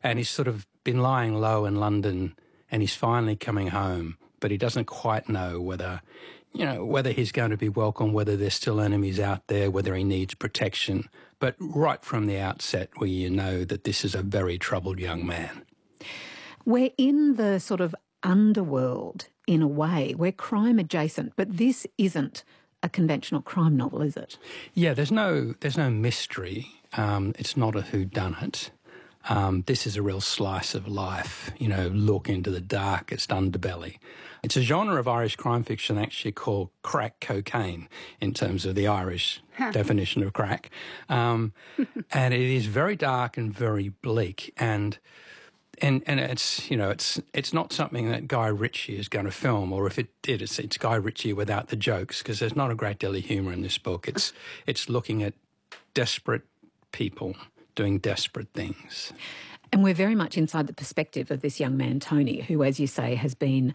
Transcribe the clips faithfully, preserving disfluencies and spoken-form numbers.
and he's sort of been lying low in London, and he's finally coming home, but he doesn't quite know whether, you know, whether he's going to be welcome, whether there's still enemies out there, whether he needs protection. But right from the outset, where you know that this is a very troubled young man. We're in the sort of underworld, in a way. We're crime adjacent, but this isn't a conventional crime novel, is it? Yeah, there's no there's no mystery. Um, it's not a whodunit. Um, this is a real slice of life, you know, look into the darkest underbelly. It's a genre of Irish crime fiction actually called crack cocaine in terms of the Irish definition of crack. Um, and it is very dark and very bleak. And And and it's, you know, it's it's not something that Guy Ritchie is going to film, or if it did, it's, it's Guy Ritchie without the jokes, because there's not a great deal of humour in this book. It's it's looking at desperate people doing desperate things. And we're very much inside the perspective of this young man, Tony, who, as you say, has been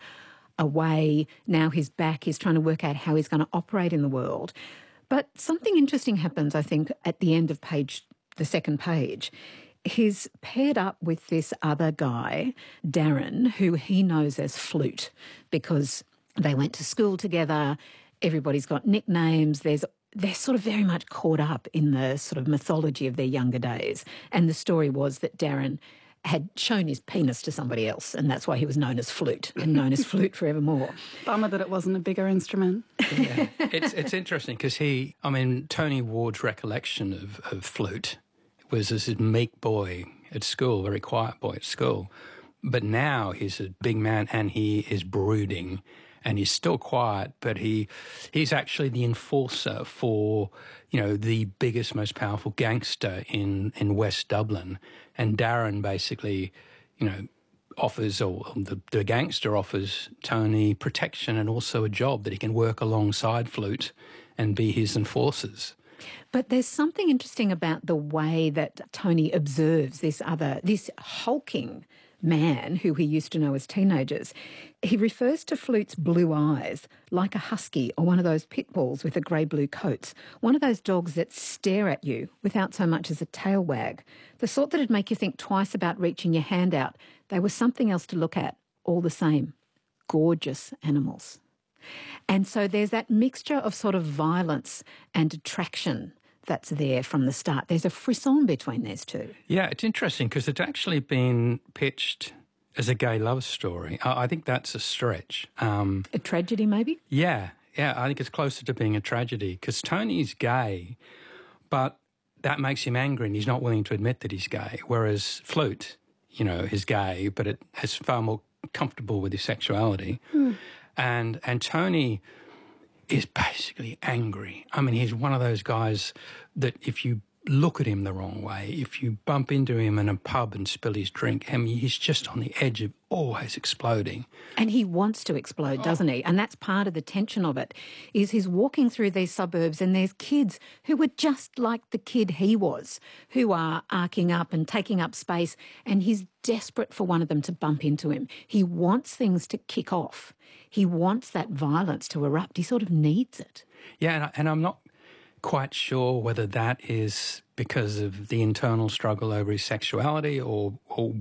away. Now he's back. He's trying to work out how he's going to operate in the world. But something interesting happens, I think, at the end of page, the second page. He's paired up with this other guy, Darren, who he knows as Flute, because they went to school together. Everybody's got nicknames. There's they're sort of very much caught up in the sort of mythology of their younger days. And the story was that Darren had shown his penis to somebody else, and that's why he was known as Flute and known as Flute forevermore. Bummer that it wasn't a bigger instrument. Yeah. It's it's interesting because he, I mean, Tony Ward's recollection of, of Flute was as a meek boy at school, very quiet boy at school. But now he's a big man and he is brooding and he's still quiet, but he he's actually the enforcer for, you know, the biggest, most powerful gangster in, in West Dublin. And Darren basically, you know, offers, or the, the gangster offers Tony protection and also a job that he can work alongside Flute and be his enforcers. But there's something interesting about the way that Tony observes this other, this hulking man who he used to know as teenagers. He refers to Flute's blue eyes like a husky or one of those pit bulls with the grey-blue coats, one of those dogs that stare at you without so much as a tail wag, the sort that'd make you think twice about reaching your hand out. They were something else to look at, all the same. Gorgeous animals. And so there's that mixture of sort of violence and attraction that's there from the start. There's a frisson between these two. Yeah, it's interesting because it's actually been pitched as a gay love story. I, I think that's a stretch. Um, a tragedy, maybe? Yeah, yeah, I think it's closer to being a tragedy because Tony's gay, but that makes him angry and he's not willing to admit that he's gay, whereas Flute, you know, is gay, but it is far more comfortable with his sexuality. Mm. And and Tony is basically angry. I mean, he's one of those guys that if you look at him the wrong way, if you bump into him in a pub and spill his drink, I mean, he's just on the edge of always exploding. And he wants to explode, oh. doesn't he? And that's part of the tension of it, is he's walking through these suburbs and there's kids who are just like the kid he was, who are arcing up and taking up space, and he's desperate for one of them to bump into him. He wants things to kick off. He wants that violence to erupt. He sort of needs it. Yeah, and, I, and I'm not quite sure whether that is because of the internal struggle over his sexuality or, or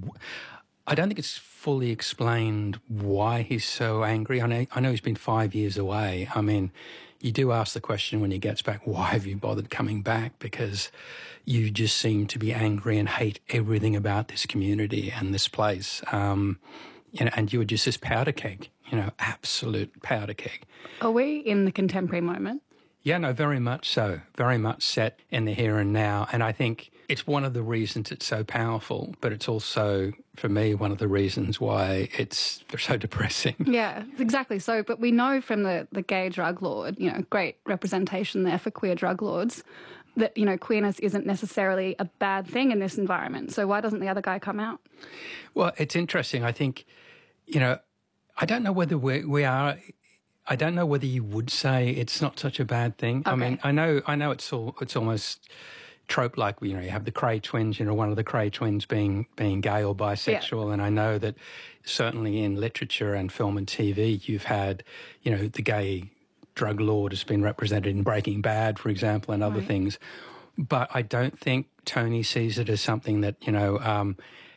I don't think it's fully explained why he's so angry. I know, I know he's been five years away. I mean, you do ask the question when he gets back, why have you bothered coming back? Because you just seem to be angry and hate everything about this community and this place. Um, you know, and you were just this powder keg, you know, absolute powder keg. Are we in the contemporary moment? Yeah, no, very much so. Very much set in the here and now. And I think it's one of the reasons it's so powerful, but it's also, for me, one of the reasons why it's so depressing. Yeah, exactly. So, but we know from the, the gay drug lord, you know, great representation there for queer drug lords, that, you know, queerness isn't necessarily a bad thing in this environment. So why doesn't the other guy come out? Well, it's interesting. I think, you know, I don't know whether we, we are... I don't know whether you would say it's not such a bad thing. Okay. I mean, I know, I know, it's all, it's almost trope-like. You know, you have the Cray twins. You know, one of the Cray twins being being gay or bisexual, yeah. And I know that certainly in literature and film and T V, you've had, you know, the gay drug lord has been represented in Breaking Bad, for example, and other right. things. But I don't think Tony sees it as something that, you know, um,